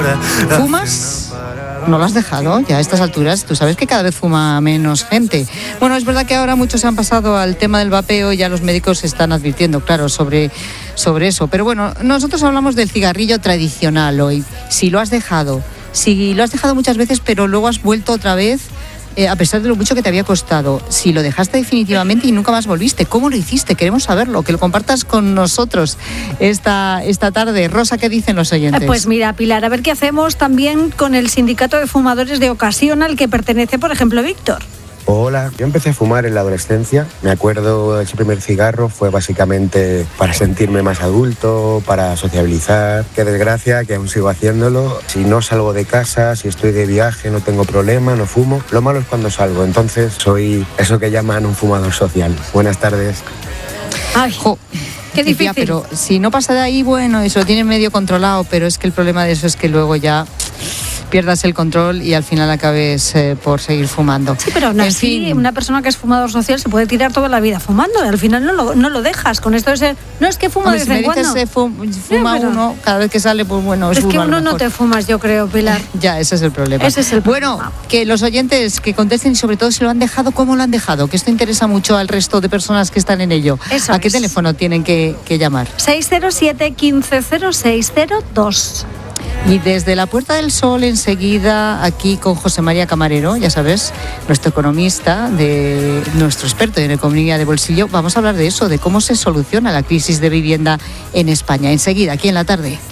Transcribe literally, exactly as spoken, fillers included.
¿Fumas? ¿No lo has dejado ya a estas alturas? Tú sabes que cada vez fuma menos gente. Bueno, es verdad que ahora muchos se han pasado al tema del vapeo y ya los médicos se están advirtiendo, claro, sobre, sobre eso. Pero bueno, nosotros hablamos del cigarrillo tradicional hoy. Si lo has dejado, si lo has dejado muchas veces pero luego has vuelto otra vez, eh, a pesar de lo mucho que te había costado, si lo dejaste definitivamente y nunca más volviste, ¿cómo lo hiciste? Queremos saberlo, que lo compartas con nosotros esta, esta tarde. Rosa, ¿qué dicen los oyentes? Pues mira, Pilar, a ver qué hacemos también con el sindicato de fumadores de ocasión al que pertenece, por ejemplo, Víctor. Hola, yo empecé a fumar en la adolescencia. Me acuerdo, ese primer cigarro fue básicamente para sentirme más adulto, para sociabilizar. Qué desgracia que aún sigo haciéndolo. Si no salgo de casa, si estoy de viaje, no tengo problema, no fumo. Lo malo es cuando salgo, entonces soy eso que llaman un fumador social. Buenas tardes. Ay, jo, qué difícil. Tía, pero si no pasa de ahí, bueno, eso lo tienen medio controlado, pero es que el problema de eso es que luego ya pierdas el control y al final acabes eh, por seguir fumando. Sí, pero aún así, fin, una persona que es fumador social se puede tirar toda la vida fumando y al final no lo, no lo dejas. Con esto de ser, no es que fuma Hombre, de si vez en me dices, cuando. Se fuma, fuma sí, uno, cada vez que sale, pues bueno, es, es uno. Es que a uno lo no te fumas, yo creo, Pilar. Ya, ese es el problema. Ese es el bueno, problema. Que los oyentes que contesten y sobre todo si lo han dejado, ¿cómo lo han dejado? Que esto interesa mucho al resto de personas que están en ello. Eso ¿A qué es. teléfono tienen que, que llamar? seis cero siete, quince cero seis cero dos. Y desde la Puerta del Sol, enseguida, aquí con José María Camarero, ya sabes, nuestro economista, de nuestro experto en economía de bolsillo, vamos a hablar de eso, de cómo se soluciona la crisis de vivienda en España. Enseguida, aquí en La Tarde.